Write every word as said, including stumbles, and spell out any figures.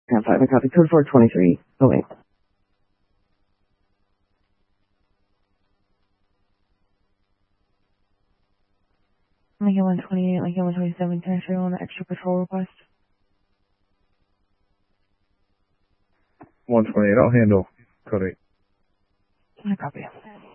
Cam five, I copy. Code four twenty-three. Oh, wait. Lincoln one twenty-eight, Lincoln one twenty-seven, can I show on an extra patrol request? one twenty-eight, I'll handle code eight. I copy.